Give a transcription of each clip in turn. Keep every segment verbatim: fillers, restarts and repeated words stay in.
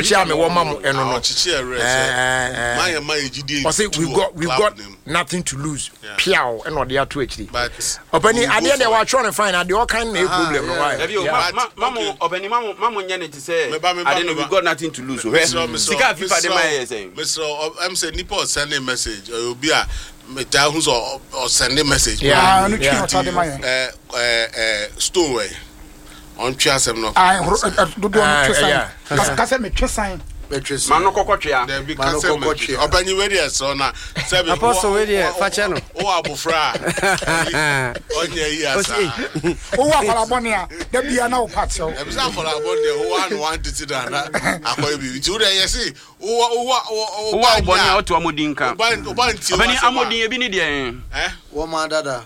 chia me wo mamu eno no my my gd I say we got we got nothing to lose piao eno de ato akiri but opani ade de wa try to find ade all kind na problem no why mamu opani mamu mamu nya ne te say ade no we got nothing to lose sika fifa de my say Mister I'm say nipo send a message obi a me tell who's or send a message yeah no try to my eh eh stowaway on twasem no ah do do no twasem ka say me twasem mano kokotwea there be ka say obani we dey so na say be apostle we dey fache no o abofra onye yi asa o wa fala boni a da bia na o patio e be say fala boni o wa no want to da na akoy bi ti o dey say o o o o wa boni o to amodin ka obani obani amodin e bi ni de eh wo ma dada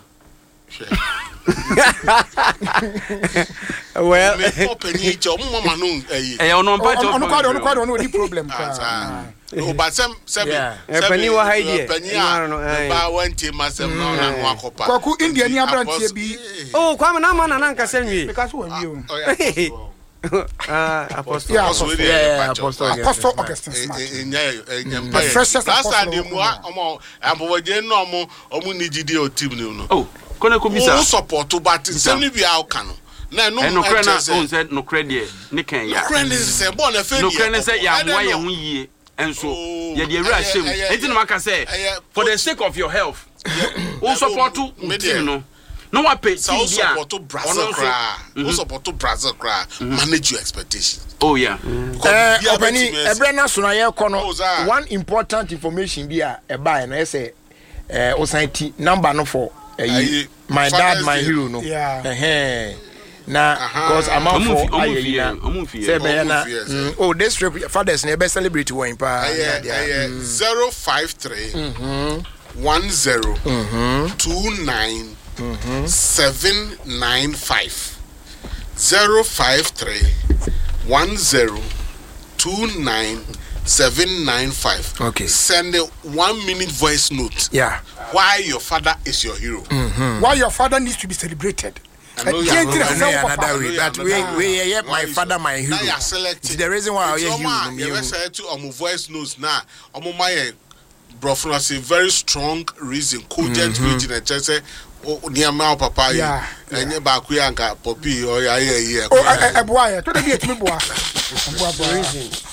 well me open each o mo ma no eh eh ono pa to ono kwado ono kwado no di problem ka o ba sem sem sem pani wa haidie no ba wanti masem no na no akopa kwaku india ni abrantie bi oh kwa na ma na na nka senwi because we wi o ah apostle yeah apostle apostle Augustine Smart the freshest apostle de mo omo amboje no omo omo ni gidi o team ni no oh kone ko bisa o support but sem ni bi aka no na no no kre na on said no kre de ni kan ya kre ni se bo na fe no kre ni se ya mo ye hu yie enso ye de awura shem enti no maka say for the sake of your health o support team no no wa pay team dia support Brazil cra o support Brazil cra manage your expectations oh yeah eh opani ebre na so na ye ko no one important information bi a e buy na say eh o site number no for eh my dad my hero no eh na because amount for ayina say be na oh this trip fathers na be celebrate one pa zero five three one zero two nine seven nine five zero five three one zero two nine seven nine five. Okay. Send a one minute voice note. Yeah. Why your father is your hero. Mm-hmm. Why your father needs to be celebrated. I know another way, but we we yeah my father my hero. The reason why I hear you. You say to um voice notes now. Um my brother say very strong reason, cogent reason. And just say near my papa. Yeah. And you back we anka poppy or yeah yeah yeah. Oh, a boy. To the get me boy. Reason.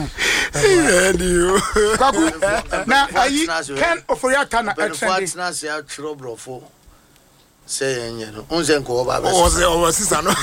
Kaku na ayi can oforiata na extend na say atro brofo say enye no unze nko ba be o se o sisa no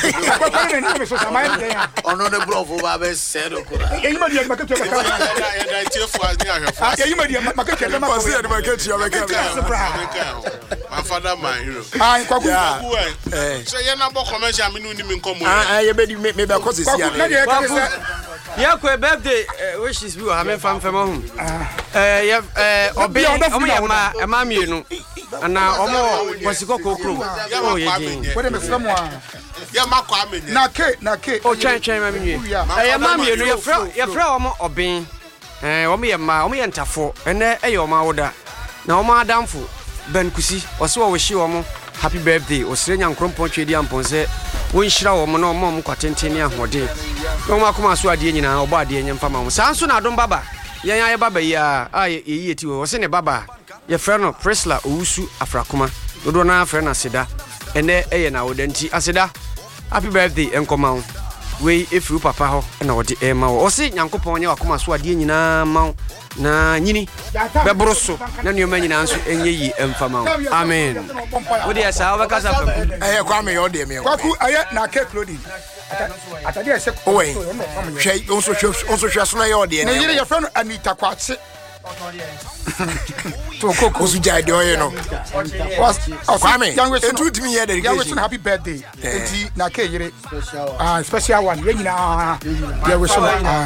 ono ne brofo ba be say do ko eyi ma dia maketu ba ka ya da tiefu azi ahwefo eyi ma dia maketu ba ka say dia maketu ya ba ka my father my hero ah kwaku eh so ye na bo commercial me no ni me nkomo ah ye be me be ko se sia yeah, kwa birthday wishes we have fam fam home. Eh yeah eh obi omo ya ma e ma mienu. Na omo kwasiko kokro. Oh ye din. What am Islam wa? Ya makọ amenye. Na ke na ke. O chen chen ma mienu. Eh ma mienu ye fra ye fra omo obin. Eh omo ye ma omo ye ntafo. Ene e ye omo awoda. Na omo adamfo Ben Kusi ose wo hye omo happy birthday. Osire nyankrompo twedi amponse. Won hira wo mo na omo mo kwatenteni ahode. No makoma so ade nyina obo ade nyemfa ma mo sanso na adom baba yen aye baba ya aye yeti wo se ne baba ye frɛ no Prisla Owusu Afrakoma dodo na frɛ na Seda ene eye na wodanti Aseda happy birthday enkoma wo we efiru papa ho na wode e ma wo o se nyankopɔn nya wakoma so ade nyina ma na nyini beboro so na nneoma nyina nso enye yi emfa ma wo amen wo de asa wo kasa fam eh kwa me yo de me kwaku aye na ke clothing atade ese owe hwe onso hwe onso hwe so na ye ode ne yire ye frɛ no Anita Kwache to koko su jai de oye no was kwame etu timi ye dedication happy birthday enti na ke yire ah special one we nyina ya we so ah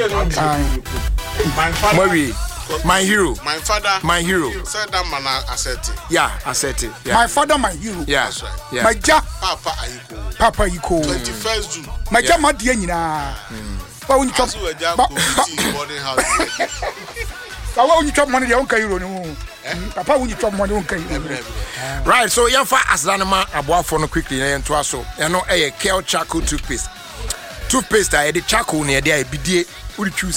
my father my hero my father my hero said that man asset yeah asset yeah my father my hero yeah that's right yeah my ja papa ayiko papa ayiko twenty-first June my ja ma de nyina ba woni chop boarding house ba woni chop money de won kan hero ni papa woni chop money won kan hero right so yamfa aslanema aboafo no quickly na yento aso eno eye Kel Charcoal toothpaste toothpaste a e de charcoal na e de a bidie uri